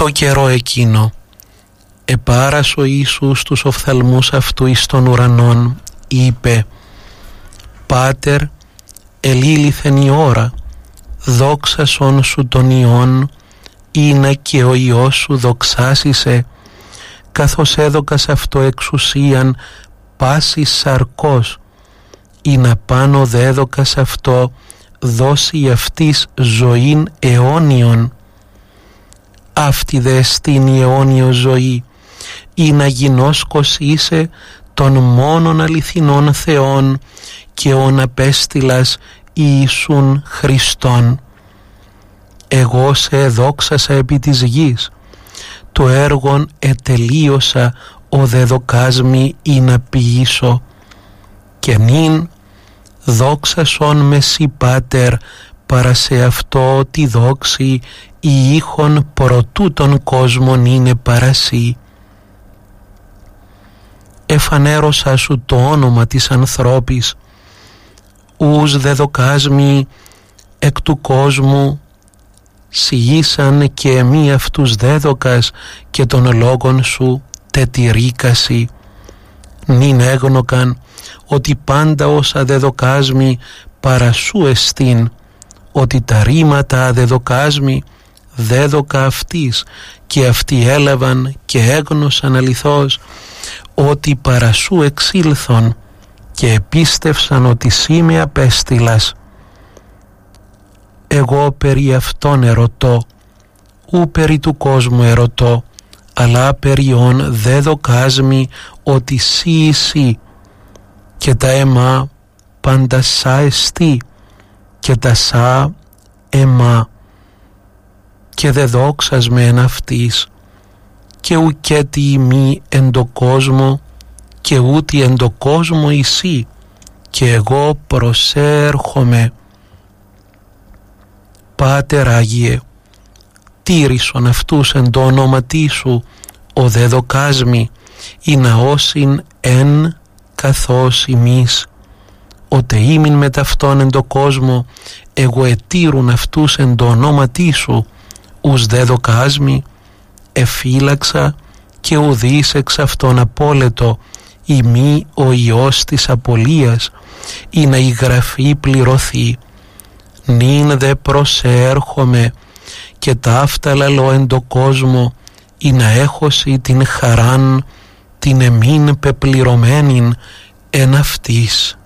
Το καιρό εκείνο επάρας ο Ιησούς τους οφθαλμούς αυτού εις των ουρανών, είπε: «Πάτερ, ελήλυθεν η ώρα, δόξασον σου τον Υιόν, είναι και ο Υιός σου δοξάσισε, καθώς έδωκας αυτό εξουσίαν πάσης σαρκός, ή να πάνω δέδωκας αυτό δώσει αυτής ζωήν αιώνιον. Αυτή δε εστίν η αιώνιο ζωή, ή να γινώσκος είσαι των μόνον αληθινών Θεών και ον απέστειλας Ιησούν Χριστόν. Εγώ σε εδόξασα επί της γης, το έργον ετελείωσα ο δε δοκάσμι ή να ποιήσω, και νυν δόξασον με σοι Πάτερ παρά σε αυτό τη δόξη η ήχον προτού των κόσμων είναι παρασύ. Εφανέρωσα σου το όνομα της ανθρώπης, ους δε δοκάσμι εκ του κόσμου, σιγήσαν και εμεί αυτούς δέδοκας και των λόγων σου τετηρίκαση. Νυν έγνοκαν ότι πάντα όσα δεδοκάσμι παρά σου εστίν, ότι τα ρήματα δεδοκάσμι δέδοκα αυτής, και αυτοί έλαβαν και έγνωσαν αληθώς ότι παρά σου εξήλθον, και επίστευσαν ότι σύ με απέστειλας. Εγώ περί αυτών ερωτώ, ου περί του κόσμου ερωτώ, αλλά περιόν δε δοκάσμι ότι σύ εσύ, και τα εμά πάντα σα εστί, και τα σα εμά, και δε δόξασμε εν αυτής, και ουκέτι ημί εν το κόσμο, και ούτι εν το κόσμο εσύ, και εγώ προσέρχομαι. Πάτερ Άγιε, τήρησον αυτούς εν το ονόματί σου, ο δε δοκάσμι, ή να όσιν εν καθώς ημείς. Οτε ήμην με ταυτόν εν το κόσμο, εγώ ετήρουν αυτούς εν το ονόματί σου, ους δε δοκάσμι, εφύλαξα και ουδείς εξ αυτόν απόλετο, ημί ο Υιός της απολίας, ή να η γραφή πληρωθεί. Νυν δε προσέρχομαι, και ταύτα λαλώ εν το κόσμο, ή να έχωση την χαράν, την εμήν πεπληρωμένην εν αυτής.